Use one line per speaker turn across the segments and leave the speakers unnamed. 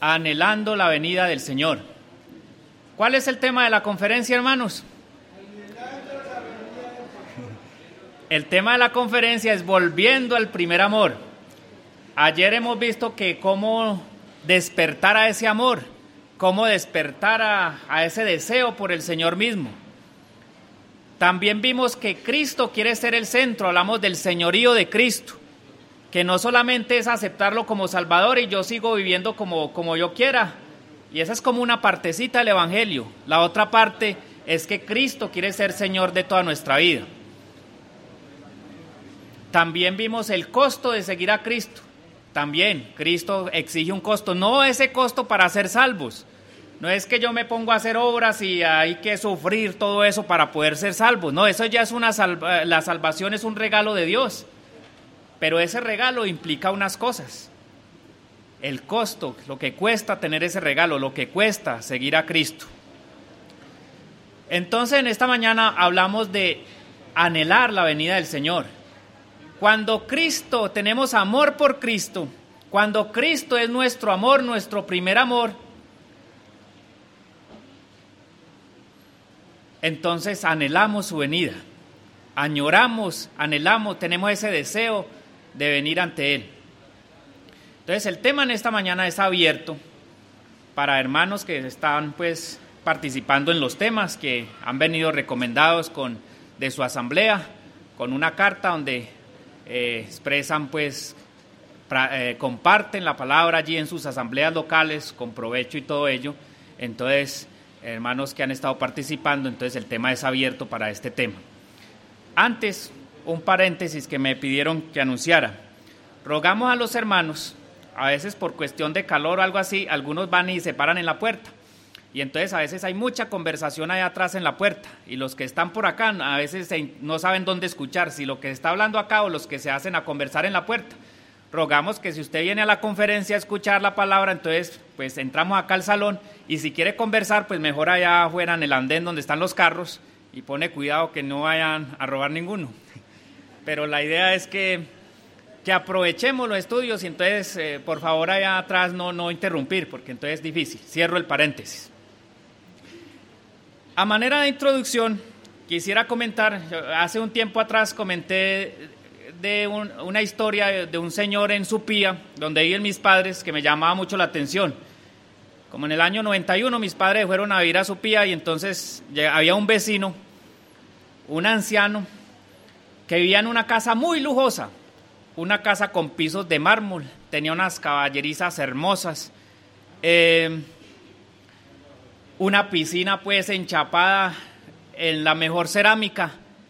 Anhelando la venida del Señor. ¿Cuál es el tema de la conferencia, hermanos? El tema de la conferencia es volviendo al primer amor. Ayer hemos visto que cómo despertar a ese amor, cómo despertar a ese deseo por el Señor mismo. También vimos que Cristo quiere ser el centro, hablamos del señorío de Cristo, que no solamente es aceptarlo como Salvador y yo sigo viviendo como yo quiera, y esa es como una partecita del Evangelio. La otra parte es que Cristo quiere ser Señor de toda nuestra vida. También vimos el costo de seguir a Cristo. También Cristo exige un costo, no ese costo para ser salvos. No es que yo me pongo a hacer obras y hay que sufrir todo eso para poder ser salvos. No, eso ya es la salvación es un regalo de Dios. Pero ese regalo implica unas cosas. El costo, lo que cuesta tener ese regalo, lo que cuesta seguir a Cristo. Entonces, en esta mañana hablamos de anhelar la venida del Señor. Cuando Cristo, tenemos amor por Cristo, cuando Cristo es nuestro amor, nuestro primer amor, entonces anhelamos su venida, añoramos, anhelamos, tenemos ese deseo de venir ante Él. Entonces el tema en esta mañana es abierto para hermanos que están pues participando en los temas que han venido recomendados de su asamblea, con una carta donde expresan pues, comparten la palabra allí en sus asambleas locales con provecho y todo ello. Entonces, hermanos que han estado participando, entonces el tema es abierto para este tema. Antes, un paréntesis que me pidieron que anunciara. Rogamos a los hermanos, a veces por cuestión de calor o algo así, algunos van y se paran en la puerta. Y entonces a veces hay mucha conversación allá atrás en la puerta. Y los que están por acá a veces no saben dónde escuchar, si lo que está hablando acá o los que se hacen a conversar en la puerta. Rogamos que si usted viene a la conferencia a escuchar la palabra, entonces pues entramos acá al salón y si quiere conversar, pues mejor allá afuera en el andén donde están los carros y pone cuidado que no vayan a robar ninguno. Pero la idea es que aprovechemos los estudios y entonces por favor allá atrás no interrumpir, porque entonces es difícil. Cierro el paréntesis. A manera de introducción, quisiera comentar, hace un tiempo atrás comenté de una historia de un señor en Supía, donde viven mis padres, que me llamaba mucho la atención. Como en el año 91 mis padres fueron a vivir a Supía y entonces había un vecino, un anciano, que vivía en una casa muy lujosa, una casa con pisos de mármol, tenía unas caballerizas hermosas, una piscina pues enchapada en la mejor cerámica,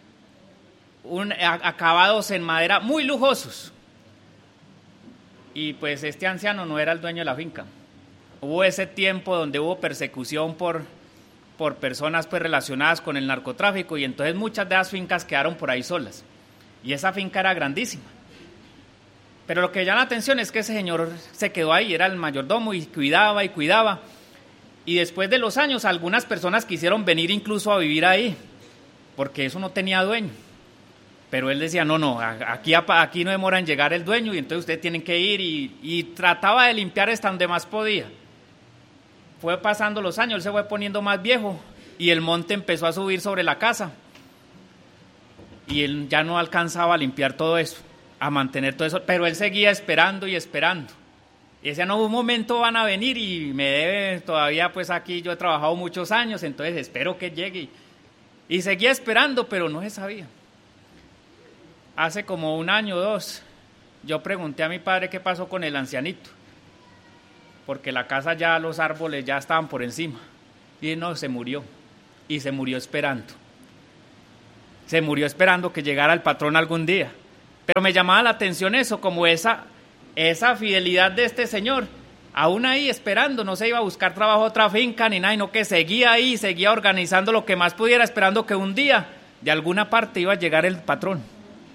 acabados en madera muy lujosos. Y pues este anciano no era el dueño de la finca. Hubo ese tiempo donde hubo persecución por personas pues relacionadas con el narcotráfico y entonces muchas de las fincas quedaron por ahí solas. Y esa finca era grandísima. Pero lo que llama la atención es que ese señor se quedó ahí, era el mayordomo y cuidaba y cuidaba. Y después de los años, algunas personas quisieron venir incluso a vivir ahí, porque eso no tenía dueño. Pero él decía, no, aquí no demora en llegar el dueño y entonces ustedes tienen que ir y trataba de limpiar hasta donde más podía. Fue pasando los años, él se fue poniendo más viejo y el monte empezó a subir sobre la casa. Y él ya no alcanzaba a limpiar todo eso, a mantener todo eso, pero él seguía esperando y esperando. Y decía, no, un momento van a venir y me debe todavía, pues aquí yo he trabajado muchos años, entonces espero que llegue. Y seguía esperando, pero no se sabía. Hace como un año o dos, yo pregunté a mi padre qué pasó con el ancianito, porque la casa ya, los árboles ya estaban por encima. Y no, se murió, y se murió esperando. Se murió esperando que llegara el patrón algún día. Pero me llamaba la atención eso, como esa fidelidad de este señor, aún ahí esperando, no se iba a buscar trabajo a otra finca ni nada, sino que seguía ahí, seguía organizando lo que más pudiera, esperando que un día de alguna parte iba a llegar el patrón.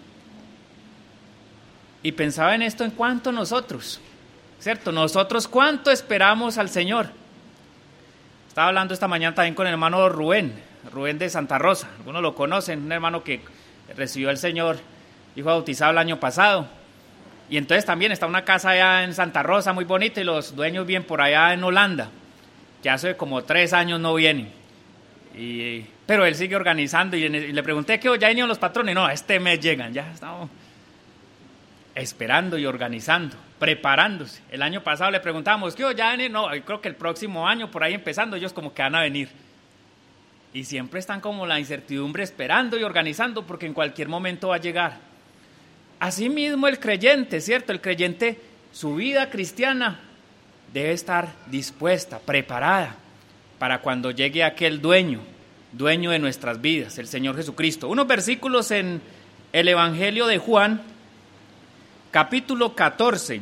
Y pensaba en esto en cuanto nosotros, ¿cierto? Nosotros cuánto esperamos al Señor. Estaba hablando esta mañana también con el hermano Rubén de Santa Rosa, algunos lo conocen, un hermano que recibió al Señor y fue bautizado el año pasado. Y entonces también está una casa allá en Santa Rosa muy bonita y los dueños viven por allá en Holanda, que hace como 3 años no vienen. Pero él sigue organizando y le pregunté que ya vinieron los patrones. No, este mes llegan, ya estamos esperando y organizando, preparándose. El año pasado le preguntábamos, ¿qué ya vienen? No, creo que el próximo año, por ahí empezando, ellos como que van a venir. Y siempre están como la incertidumbre esperando y organizando porque en cualquier momento va a llegar. Asimismo el creyente, ¿cierto? El creyente, su vida cristiana debe estar dispuesta, preparada para cuando llegue aquel dueño de nuestras vidas, el Señor Jesucristo. Unos versículos en el Evangelio de Juan, capítulo 14.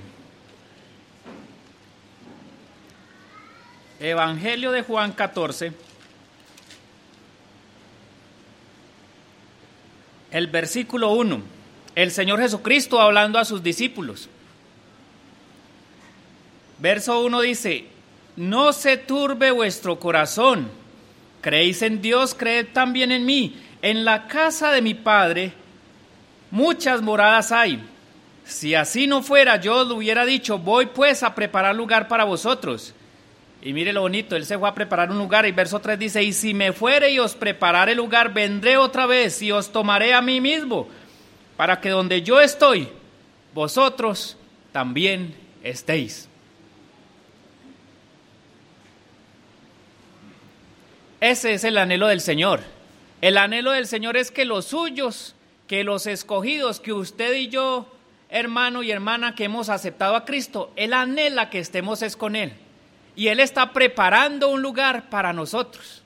Evangelio de Juan 14. El versículo 1. El Señor Jesucristo hablando a sus discípulos. Verso 1 dice: no se turbe vuestro corazón. Creéis en Dios, creed también en mí. En la casa de mi Padre muchas moradas hay. Si así no fuera, yo os lo hubiera dicho. Voy pues a preparar lugar para vosotros. Y mire lo bonito, él se fue a preparar un lugar. Y verso 3 dice: y si me fuere y os preparare lugar, vendré otra vez y os tomaré a mí mismo, para que donde yo estoy, vosotros también estéis. Ese es el anhelo del Señor. El anhelo del Señor es que los suyos, que los escogidos, que usted y yo, hermano y hermana, que hemos aceptado a Cristo, Él anhela que estemos es con Él. Y Él está preparando un lugar para nosotros.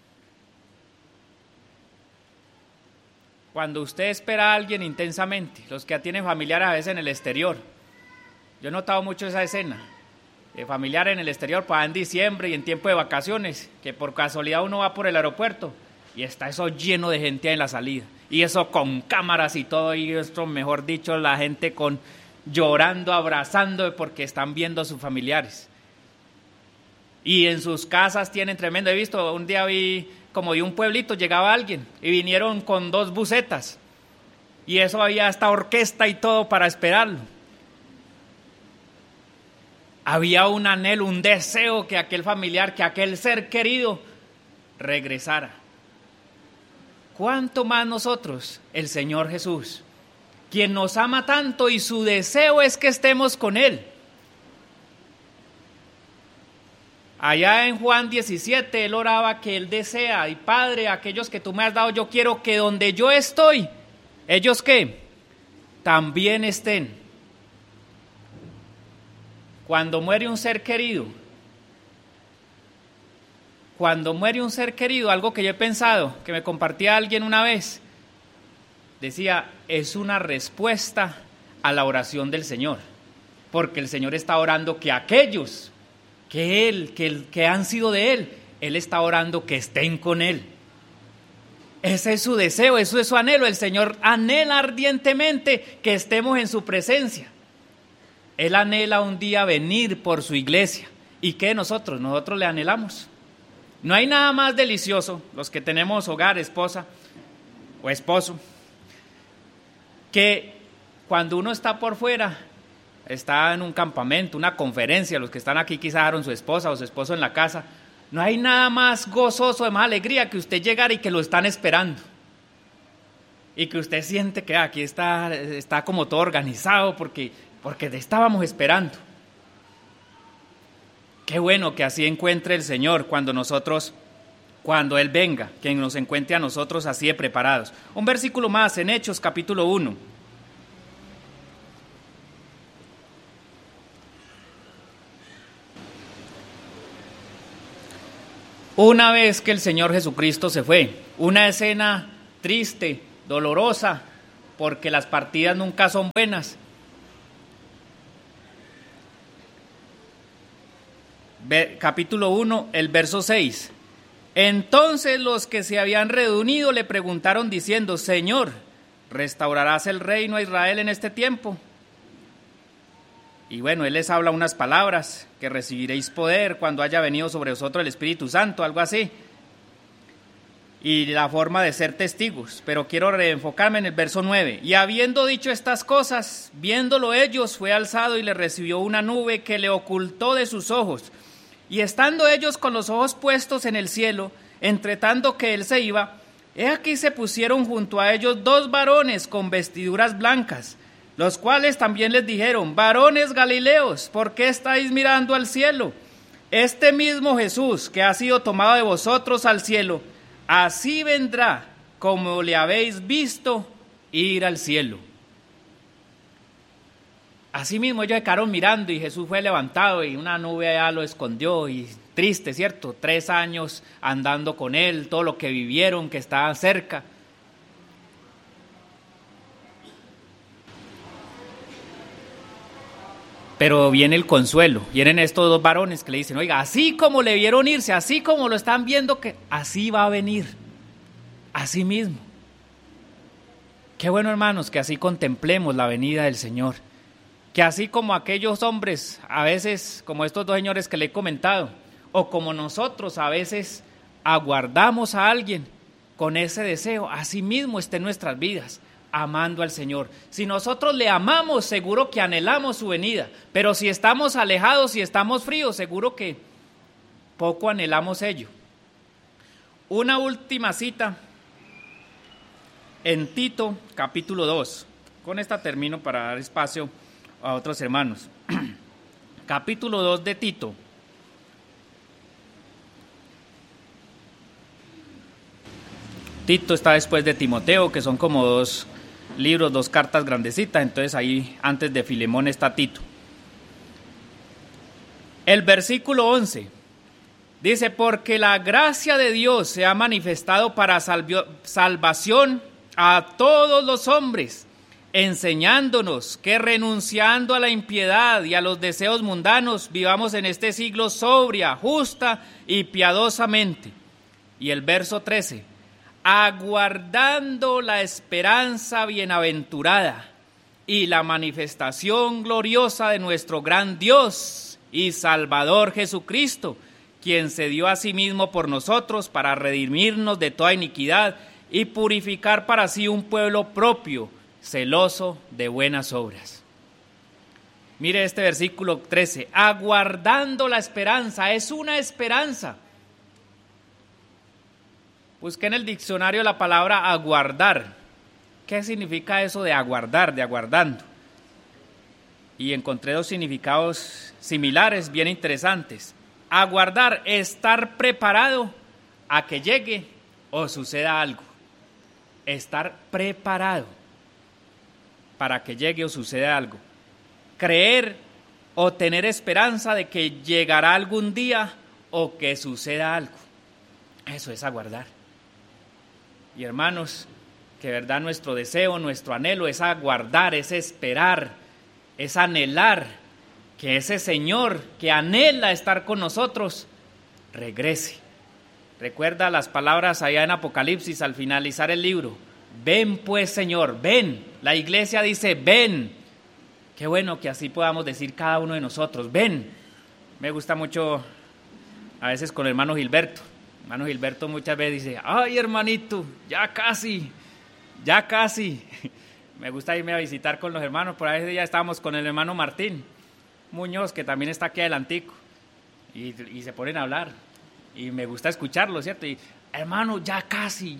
Cuando usted espera a alguien intensamente, los que tienen familiares a veces en el exterior, yo he notado mucho esa escena, de familiares en el exterior, para en diciembre y en tiempo de vacaciones, que por casualidad uno va por el aeropuerto y está eso lleno de gente en la salida, y eso con cámaras y todo, y esto, mejor dicho, la gente llorando, abrazando, porque están viendo a sus familiares. Y en sus casas tienen tremendo. He visto, un día vi como de un pueblito, llegaba alguien y vinieron con 2 busetas. Y eso había hasta orquesta y todo para esperarlo. Había un anhelo, un deseo que aquel familiar, que aquel ser querido regresara. ¿Cuánto más nosotros? El Señor Jesús, quien nos ama tanto y su deseo es que estemos con Él. Allá en Juan 17, Él oraba que Él desea, y Padre, aquellos que tú me has dado, yo quiero que donde yo estoy, ¿ellos qué? También estén. Cuando muere un ser querido, algo que yo he pensado, que me compartía alguien una vez, decía, es una respuesta a la oración del Señor, porque el Señor está orando que aquellos que han sido de Él está orando que estén con Él. Ese es su deseo, eso es su anhelo. El Señor anhela ardientemente que estemos en su presencia. Él anhela un día venir por su iglesia. ¿Y qué nosotros? Nosotros le anhelamos. No hay nada más delicioso, los que tenemos hogar, esposa o esposo, que cuando uno está por fuera, está en un campamento, una conferencia, los que están aquí quizás dejaron su esposa o su esposo en la casa, no hay nada más gozoso, de más alegría que usted llegar y que lo están esperando. Y que usted siente que aquí está como todo organizado porque te estábamos esperando. Qué bueno que así encuentre el Señor cuando Él venga, que nos encuentre a nosotros así de preparados. Un versículo más en Hechos capítulo 1. Una vez que el Señor Jesucristo se fue, una escena triste, dolorosa, porque las partidas nunca son buenas. Capítulo 1, el verso 6. Entonces los que se habían reunido le preguntaron diciendo: Señor, ¿restaurarás el reino a Israel en este tiempo? Y bueno, Él les habla unas palabras, que recibiréis poder cuando haya venido sobre vosotros el Espíritu Santo, algo así. y la forma de ser testigos, pero quiero reenfocarme en el verso 9. Y habiendo dicho estas cosas, viéndolo ellos, fue alzado y le recibió una nube que le ocultó de sus ojos. Y estando ellos con los ojos puestos en el cielo, entre tanto que él se iba, he aquí se pusieron junto a ellos 2 varones con vestiduras blancas, los cuales también les dijeron: varones Galileos, ¿por qué estáis mirando al cielo? Este mismo Jesús que ha sido tomado de vosotros al cielo, así vendrá como le habéis visto ir al cielo. Así mismo ellos se quedaron mirando y Jesús fue levantado y una nube allá lo escondió. Y triste, ¿cierto? 3 años andando con él, todo lo que vivieron, que estaban cerca. Pero viene el consuelo, vienen estos 2 varones que le dicen: oiga, así como le vieron irse, así como lo están viendo, que así va a venir, así mismo. Qué bueno, hermanos, que así contemplemos la venida del Señor, que así como aquellos hombres, a veces como estos 2 señores que le he comentado, o como nosotros a veces aguardamos a alguien con ese deseo, así mismo esté en nuestras vidas, amando al Señor. Si nosotros le amamos, seguro que anhelamos su venida, pero si estamos alejados y estamos fríos, seguro que poco anhelamos ello. Una última cita en Tito, capítulo 2. Con esta termino para dar espacio a otros hermanos. Capítulo 2 de Tito. Tito está después de Timoteo, que son como 2 libros, 2 cartas grandecitas, entonces ahí antes de Filemón está Tito. El versículo 11 dice: porque la gracia de Dios se ha manifestado para salvación a todos los hombres, enseñándonos que renunciando a la impiedad y a los deseos mundanos, vivamos en este siglo sobria, justa y piadosamente. Y el verso 13: aguardando la esperanza bienaventurada y la manifestación gloriosa de nuestro gran Dios y Salvador Jesucristo, quien se dio a sí mismo por nosotros para redimirnos de toda iniquidad y purificar para sí un pueblo propio, celoso de buenas obras. Mire este versículo 13, aguardando la esperanza, es una esperanza. Busqué en el diccionario la palabra aguardar. ¿Qué significa eso de aguardar, de aguardando? Y encontré 2 significados similares, bien interesantes. Aguardar, estar preparado a que llegue o suceda algo. Estar preparado para que llegue o suceda algo. Creer o tener esperanza de que llegará algún día o que suceda algo. Eso es aguardar. Y hermanos, que de verdad nuestro deseo, nuestro anhelo es aguardar, es esperar, es anhelar que ese Señor que anhela estar con nosotros regrese. Recuerda las palabras allá en Apocalipsis al finalizar el libro: ven pues, Señor, ven. La iglesia dice ven. Qué bueno que así podamos decir cada uno de nosotros, ven. Me gusta mucho a veces con el hermano Gilberto. Hermano Gilberto muchas veces dice: ay, hermanito, ya casi. Me gusta irme a visitar con los hermanos. Por ahí ya estábamos con el hermano Martín Muñoz, que también está aquí adelantico, y se ponen a hablar, y me gusta escucharlo, ¿cierto? Y hermano, ya casi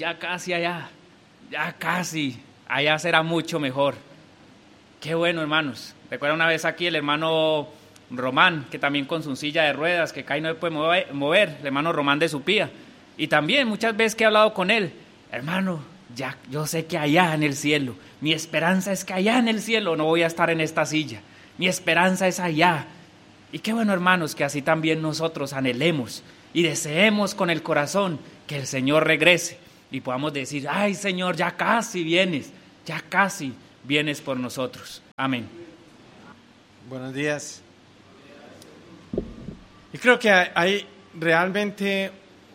allá será mucho mejor. Qué bueno, hermanos. Recuerdo una vez aquí el hermano Román, que también con su silla de ruedas, que cae no se puede mover, el hermano Román de Supía, y también muchas veces que he hablado con él: hermano, ya yo sé que allá en el cielo, mi esperanza es que allá en el cielo no voy a estar en esta silla, mi esperanza es allá. Y qué bueno, hermanos, que así también nosotros anhelemos y deseemos con el corazón que el Señor regrese y podamos decir: ay, Señor, ya casi vienes por nosotros. Amén.
Buenos días. Y creo que hay realmente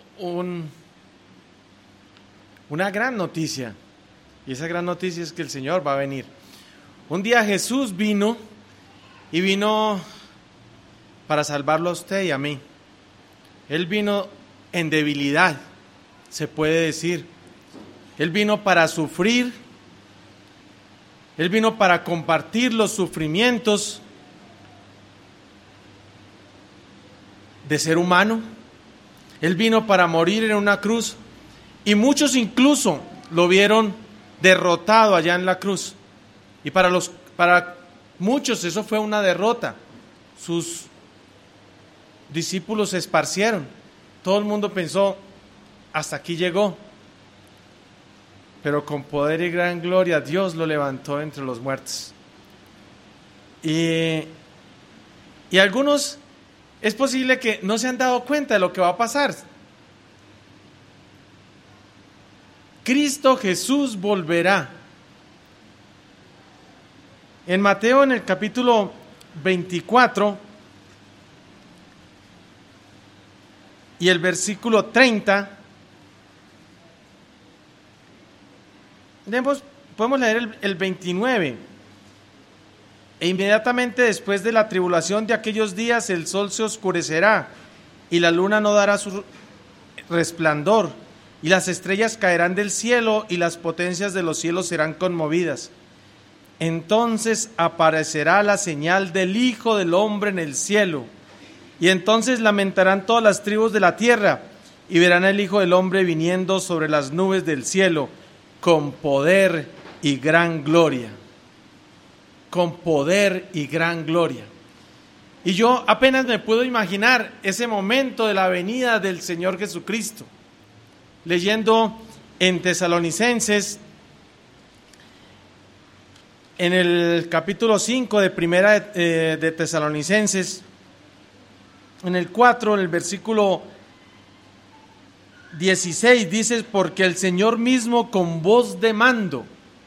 una gran noticia, y esa gran noticia es que el Señor va a venir. Un día Jesús vino para salvarlo a usted y a mí. Él vino en debilidad, se puede decir. Él vino para sufrir, Él vino para compartir los sufrimientos de ser humano. Él vino para morir en una cruz y muchos incluso lo vieron derrotado allá en la cruz. Y para muchos eso fue una derrota. Sus discípulos se esparcieron. Todo el mundo pensó, hasta aquí llegó. Pero con poder y gran gloria Dios lo levantó entre los muertos. Y algunos es posible que no se han dado cuenta de lo que va a pasar. Cristo Jesús volverá. En Mateo, en el capítulo 24 y el versículo 30, podemos leer el 29. E inmediatamente después de la tribulación de aquellos días el sol se oscurecerá y la luna no dará su resplandor y las estrellas caerán del cielo y las potencias de los cielos serán conmovidas. Entonces aparecerá la señal del Hijo del Hombre en el cielo y entonces lamentarán todas las tribus de la tierra y verán al Hijo del Hombre viniendo sobre las nubes del cielo con poder y gran gloria. Con poder y gran gloria. Y yo apenas me puedo imaginar ese momento de la venida del Señor Jesucristo. Leyendo en Tesalonicenses, en el capítulo 5 de primera de Tesalonicenses, en el 4, en el versículo 16, dice: porque el Señor mismo con voz de mando,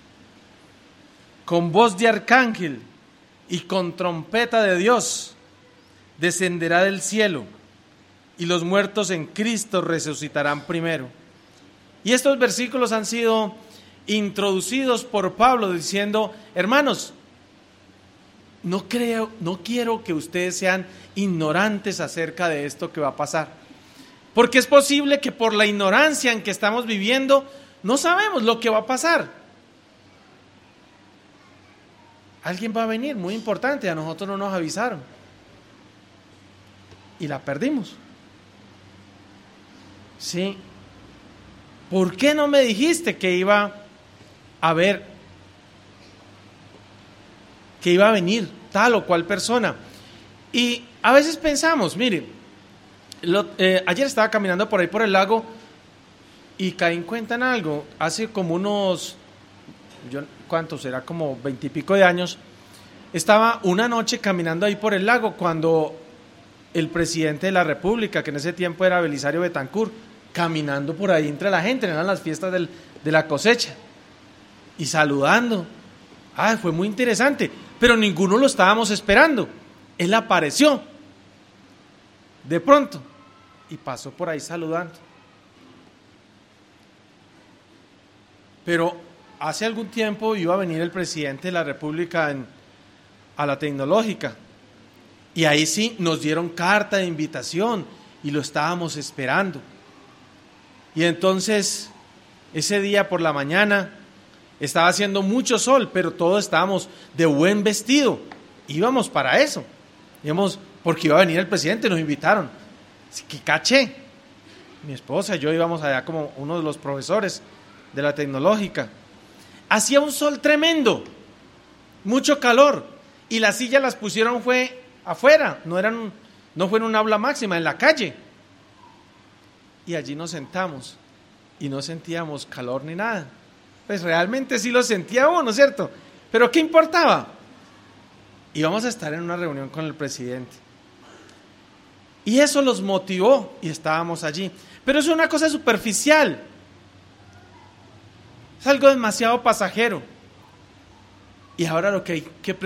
con voz de arcángel y con trompeta de Dios, descenderá del cielo, y los muertos en Cristo resucitarán primero. Y estos versículos han sido introducidos por Pablo diciendo: hermanos, no quiero que ustedes sean ignorantes acerca de esto que va a pasar, porque es posible que por la ignorancia en que estamos viviendo no sabemos lo que va a pasar. Alguien va a venir muy importante, a nosotros no nos avisaron y la perdimos. Sí. ¿Por qué no me dijiste que iba a venir tal o cual persona? Y a veces pensamos, mire, ayer estaba caminando por ahí por el lago y caí en cuenta en algo. Hace como unos, ¿cuánto será? Como 20 y pico de años. Estaba una noche caminando ahí por el lago cuando el presidente de la República, que en ese tiempo era Belisario Betancur, caminando por ahí entre la gente, eran las fiestas de la cosecha, y saludando. Fue muy interesante, pero ninguno lo estábamos esperando. Él apareció de pronto y pasó por ahí saludando. Pero hace algún tiempo iba a venir el presidente de la República a la Tecnológica, y ahí sí nos dieron carta de invitación y lo estábamos esperando. Y entonces ese día por la mañana estaba haciendo mucho sol, pero todos estábamos de buen vestido, íbamos para eso, íbamos porque iba a venir el presidente, nos invitaron. Así que caché, mi esposa y yo íbamos allá como uno de los profesores de la Tecnológica. Hacía un sol tremendo, mucho calor, y las sillas las pusieron fue afuera, no fue en un aula máxima, en la calle. Y allí nos sentamos y no sentíamos calor ni nada. Pues realmente sí lo sentíamos, ¿no es cierto? Pero ¿qué importaba? Íbamos a estar en una reunión con el presidente. Y eso los motivó y estábamos allí. Pero es una cosa superficial. Es algo demasiado pasajero. Y ahora lo que hay que